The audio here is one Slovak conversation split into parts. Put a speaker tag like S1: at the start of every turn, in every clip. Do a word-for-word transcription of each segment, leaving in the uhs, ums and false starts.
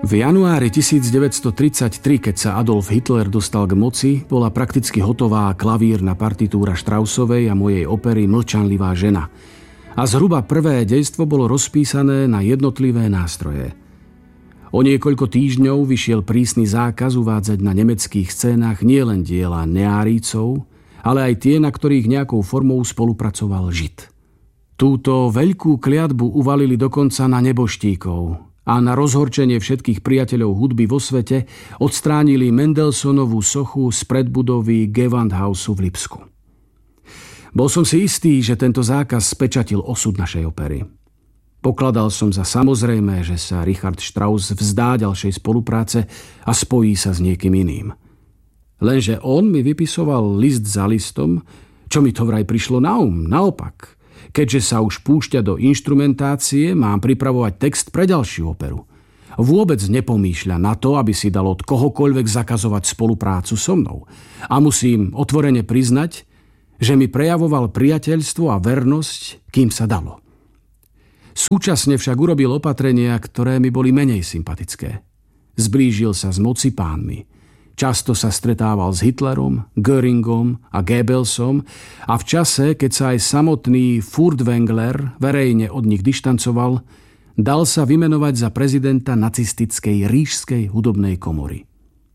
S1: V januári devätnásťstotridsaťtri, keď sa Adolf Hitler dostal k moci, bola prakticky hotová klavírna partitúra Straussovej a mojej opery Mlčanlivá žena. A zhruba prvé dejstvo bolo rozpísané na jednotlivé nástroje. O niekoľko týždňov vyšiel prísny zákaz uvádzať na nemeckých scénach nielen diela neárícov, ale aj tie, na ktorých nejakou formou spolupracoval Žid. Túto veľkú kliatbu uvalili dokonca na neboštíkov a na rozhorčenie všetkých priateľov hudby vo svete odstránili Mendelssohnovú sochu z predbudovy Gewandhausu v Lipsku. Bol som si istý, že tento zákaz spečatil osud našej opery. Pokladal som za samozrejmé, že sa Richard Strauss vzdá ďalšej spolupráce a spojí sa s niekým iným. Lenže on mi vypisoval list za listom, čo mi to vraj prišlo na um, naopak. Keďže sa už púšťa do inštrumentácie, mám pripravovať text pre ďalšiu operu. Vôbec nepomýšľa na to, aby si dal od kohokoľvek zakazovať spoluprácu so mnou. A musím otvorene priznať, že mi prejavoval priateľstvo a vernosť, kým sa dalo. Súčasne však urobil opatrenia, ktoré mi boli menej sympatické. Zblížil sa s mocipánmi. Často sa stretával s Hitlerom, Göringom a Goebbelsom a v čase, keď sa aj samotný Furtwängler verejne od nich dištancoval, dal sa vymenovať za prezidenta nacistickej Ríšskej hudobnej komory.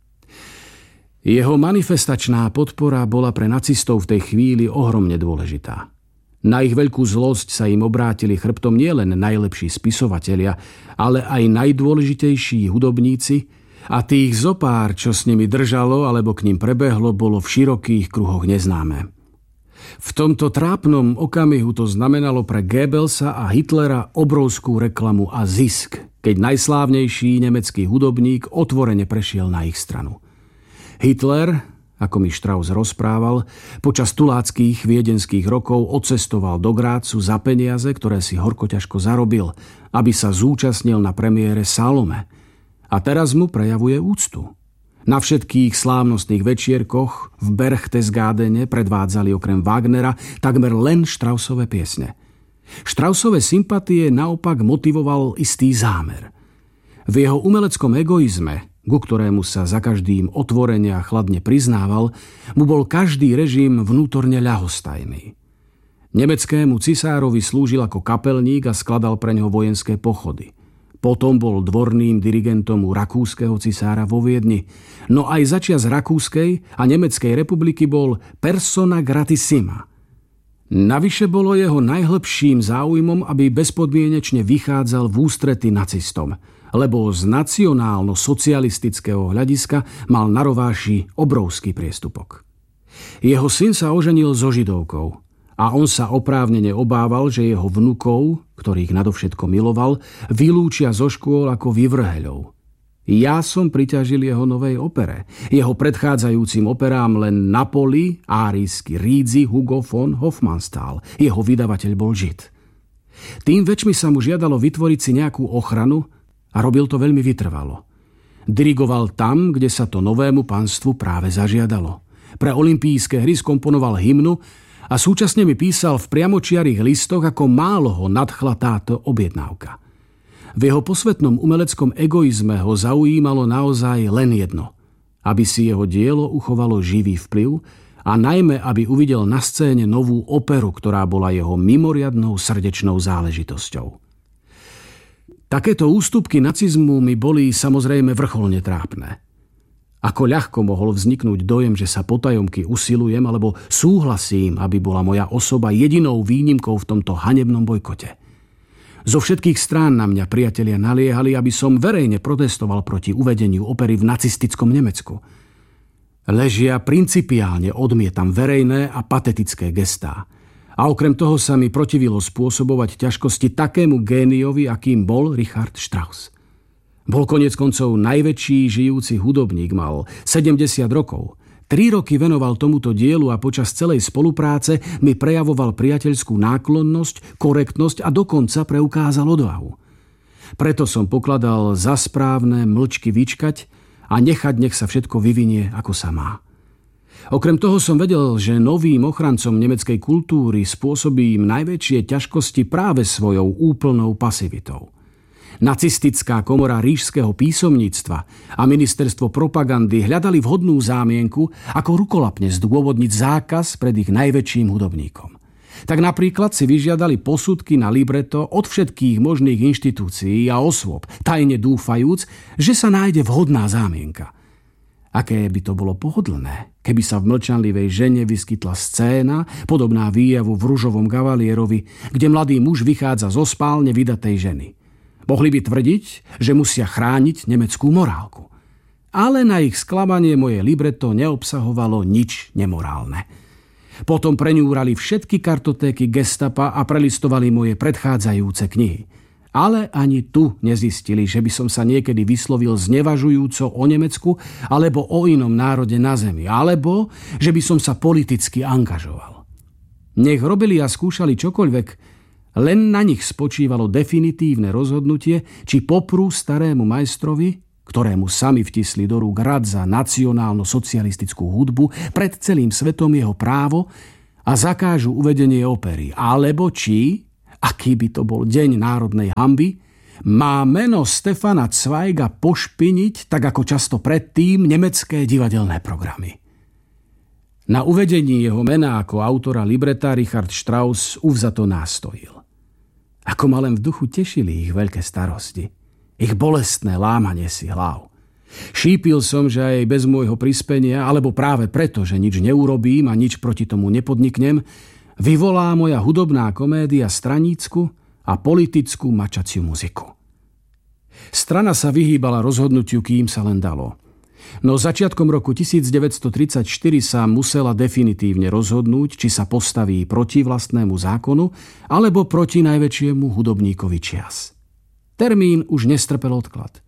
S1: Jeho manifestačná podpora bola pre nacistov v tej chvíli ohromne dôležitá. Na ich veľkú zlosť sa im obrátili chrbtom nielen najlepší spisovatelia, ale aj najdôležitejší hudobníci, a tých zopár, čo s nimi držalo alebo k ním prebehlo, bolo v širokých kruhoch neznáme. V tomto trápnom okamihu to znamenalo pre Goebbelsa a Hitlera obrovskú reklamu a zisk, keď najslávnejší nemecký hudobník otvorene prešiel na ich stranu. Hitler, ako mi Strauss rozprával, počas tuláckých viedenských rokov odcestoval do Grácu za peniaze, ktoré si horko ťažko zarobil, aby sa zúčastnil na premiére Salome. A teraz mu prejavuje úctu. Na všetkých slávnostných večierkoch v Berchtesgadene predvádzali okrem Wagnera takmer len Straussove piesne. Straussove sympatie naopak motivoval istý zámer. V jeho umeleckom egoizme, ku ktorému sa za každým otvorene a chladne priznával, mu bol každý režim vnútorne ľahostajný. Nemeckému cisárovi slúžil ako kapelník a skladal pre ňoho vojenské pochody. Potom bol dvorným dirigentom u rakúskeho cisára vo Viedni. No aj začias Rakúskej a Nemeckej republiky bol persona gratissima. Navyše bolo jeho najhlbším záujmom, aby bezpodmienečne vychádzal v ústrety nacistom, lebo z nacionálno-socialistického hľadiska mal na rováši obrovský priestupok. Jeho syn sa oženil so Židovkou. A on sa oprávnene obával, že jeho vnukov, ktorých nadovšetko miloval, vylúčia zo škôl ako vyvrheľov. Ja som priťažil jeho novej opere. Jeho predchádzajúcim operám len Napoli, árijský Rídzi, Hugo von Hofmannsthal. Jeho vydavateľ bol Žid. Tým väčšmi sa mu žiadalo vytvoriť si nejakú ochranu a robil to veľmi vytrvalo. Dirigoval tam, kde sa to novému panstvu práve zažiadalo. Pre olympijské hry skomponoval hymnu a súčasne mi písal v priamočiarých listoch, ako málo ho nadchla táto objednávka. V jeho posvetnom umeleckom egoizme ho zaujímalo naozaj len jedno. Aby si jeho dielo uchovalo živý vplyv a najmä, aby uvidel na scéne novú operu, ktorá bola jeho mimoriadnou srdečnou záležitosťou. Takéto ústupky nacizmu mi boli samozrejme vrcholne trápne. Ako ľahko mohol vzniknúť dojem, že sa potajomky usilujem alebo súhlasím, aby bola moja osoba jedinou výnimkou v tomto hanebnom bojkote. Zo všetkých strán na mňa priatelia naliehali, aby som verejne protestoval proti uvedeniu opery v nacistickom Nemecku. Ležia principiálne odmietam verejné a patetické gestá. A okrem toho sa mi protivilo spôsobovať ťažkosti takému géniovi, akým bol Richard Strauss. Bol koniec koncov najväčší žijúci hudobník, mal sedemdesiat rokov. Tri roky venoval tomuto dielu a počas celej spolupráce mi prejavoval priateľskú náklonnosť, korektnosť a dokonca preukázal odvahu. Preto som pokladal za správne mlčky vyčkať a nechať, nech sa všetko vyvinie, ako sa má. Okrem toho som vedel, že novým ochrancom nemeckej kultúry spôsobí im najväčšie ťažkosti práve svojou úplnou pasivitou. Nacistická komora ríšskeho písomníctva a ministerstvo propagandy hľadali vhodnú zámienku, ako rukolapne zdôvodniť zákaz pred ich najväčším hudobníkom. Tak napríklad si vyžiadali posudky na libreto od všetkých možných inštitúcií a osôb, tajne dúfajúc, že sa nájde vhodná zámienka. Aké by to bolo pohodlné, keby sa v Mlčanlivej žene vyskytla scéna, podobná výjavu v Ružovom kavalierovi, kde mladý muž vychádza zo spálne vydatej ženy. Mohli by tvrdiť, že musia chrániť nemeckú morálku. Ale na ich sklamanie moje libreto neobsahovalo nič nemorálne. Potom preňúrali všetky kartotéky gestapa a prelistovali moje predchádzajúce knihy. Ale ani tu nezistili, že by som sa niekedy vyslovil znevažujúco o Nemecku alebo o inom národe na zemi, alebo že by som sa politicky angažoval. Nech robili a skúšali čokoľvek, len na nich spočívalo definitívne rozhodnutie, či poprú starému majstrovi, ktorému sami vtisli do rúk rad za nacionálno-socialistickú hudbu, pred celým svetom jeho právo a zakážu uvedenie opery. Alebo či, aký by to bol deň národnej hanby, má meno Stefana Zweiga pošpiniť, tak ako často predtým, nemecké divadelné programy. Na uvedení jeho mena ako autora libreta Richard Strauss uvzato nástojil. Ako ma len v duchu tešili ich veľké starosti, ich bolestné lámanie si hlav. Šípil som, že aj bez môjho prispenia, alebo práve preto, že nič neurobím a nič proti tomu nepodniknem, vyvolá moja hudobná komédia stranícku a politickú mačaciu muziku. Strana sa vyhýbala rozhodnutiu, kým sa len dalo. No začiatkom roku devätnásťtridsaťštyri sa musela definitívne rozhodnúť, či sa postaví proti vlastnému zákonu alebo proti najväčšiemu hudobníkovi čias. Termín už nestrpel odklad.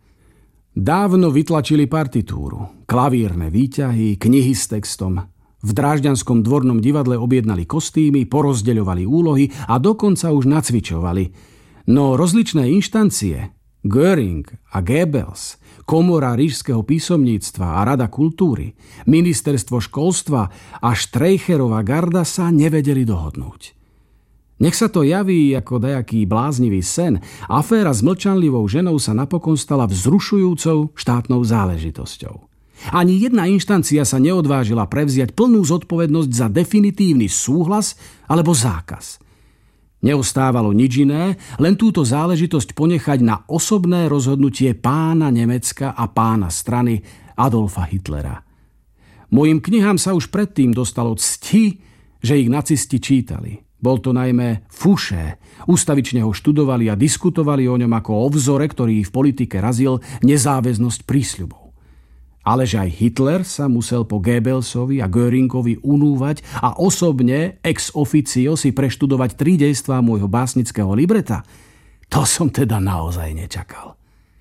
S1: Dávno vytlačili partitúru, klavírne výťahy, knihy s textom. V Drážďanskom dvornom divadle objednali kostýmy, porozdeľovali úlohy a dokonca už nacvičovali. No rozličné inštancie, Göring a Goebbels, Komora ríšskeho písomníctva a Rada kultúry, Ministerstvo školstva a Štreicherová garda sa nevedeli dohodnúť. Nech sa to javí ako dajaký bláznivý sen, aféra s mlčanlivou ženou sa napokon stala vzrušujúcou štátnou záležitosťou. Ani jedna inštancia sa neodvážila prevziať plnú zodpovednosť za definitívny súhlas alebo zákaz. Neostávalo nič iné, len túto záležitosť ponechať na osobné rozhodnutie pána Nemecka a pána strany Adolfa Hitlera. Mojim knihám sa už predtým dostalo cti, že ich nacisti čítali. Bol to najmä Fouché. Ústavične ho študovali a diskutovali o ňom ako o vzore, ktorý v politike razil nezáväznosť prísľubov. Ale že aj Hitler sa musel po Goebbelsovi a Göringovi unúvať a osobne ex officio si preštudovať tri dejstvá môjho básnického libreta, to som teda naozaj nečakal.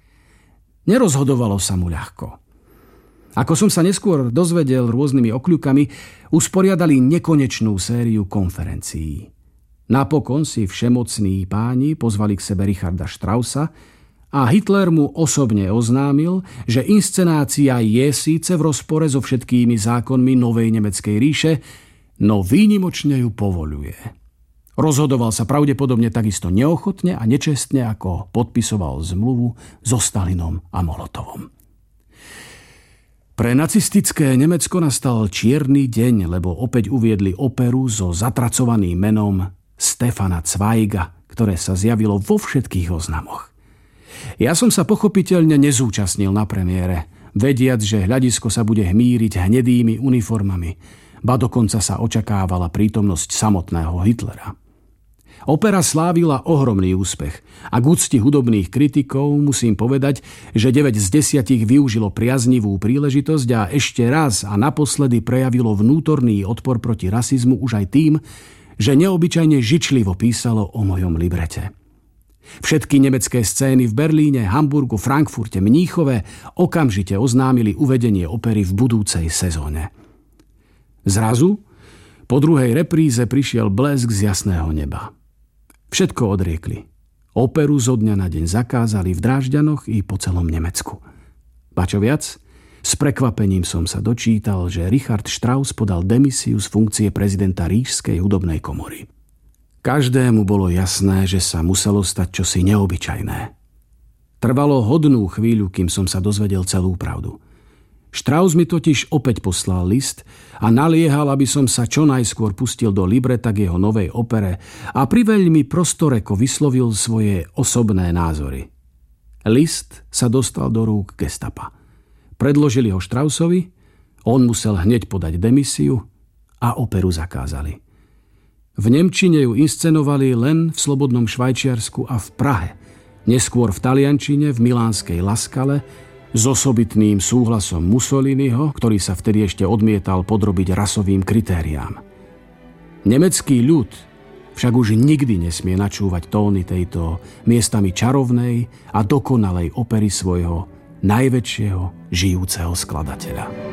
S1: Nerozhodovalo sa mu ľahko. Ako som sa neskôr dozvedel rôznymi okľukami, usporiadali nekonečnú sériu konferencií. Napokon si všemocní páni pozvali k sebe Richarda Straussa a Hitler mu osobne oznámil, že inscenácia je síce v rozpore so všetkými zákonmi novej nemeckej ríše, no výnimočne ju povoľuje. Rozhodoval sa pravdepodobne takisto neochotne a nečestne, ako podpisoval zmluvu so Stalinom a Molotovom. Pre nacistické Nemecko nastal čierny deň, lebo opäť uviedli operu so zatracovaným menom Stefana Zweiga, ktoré sa zjavilo vo všetkých oznamoch. Ja som sa pochopiteľne nezúčastnil na premiére, vediac, že hľadisko sa bude hmíriť hnedými uniformami, ba dokonca sa očakávala prítomnosť samotného Hitlera. Opera slávila ohromný úspech a k úcti hudobných kritikov musím povedať, že deväť z desiatich využilo priaznivú príležitosť a ešte raz a naposledy prejavilo vnútorný odpor proti rasizmu už aj tým, že neobyčajne žičlivo písalo o mojom librete. Všetky nemecké scény v Berlíne, Hamburgu, Frankfurte, Mníchove okamžite oznámili uvedenie opery v budúcej sezóne. Zrazu po druhej repríze prišiel blesk z jasného neba. Všetko odriekli. Operu zo dňa na deň zakázali v Drážďanoch i po celom Nemecku. Ba čo viac, s prekvapením som sa dočítal, že Richard Strauss podal demisiu z funkcie prezidenta Ríšskej hudobnej komory. Každému bolo jasné, že sa muselo stať čosi neobyčajné. Trvalo hodnú chvíľu, kým som sa dozvedel celú pravdu. Strauss mi totiž opäť poslal list a naliehal, aby som sa čo najskôr pustil do libreta k jeho novej opere a priveľmi prostoreko vyslovil svoje osobné názory. List sa dostal do rúk gestapa. Predložili ho Straussovi, on musel hneď podať demisiu a operu zakázali. V nemčine ju inscenovali len v slobodnom Švajčiarsku a v Prahe, neskôr v taliančine v milánskej La Scale, s osobitným súhlasom Mussoliniho, ktorý sa vtedy ešte odmietal podrobiť rasovým kritériám. Nemecký ľud však už nikdy nesmie načúvať tóny tejto miestami čarovnej a dokonalej opery svojho najväčšieho žijúceho skladateľa.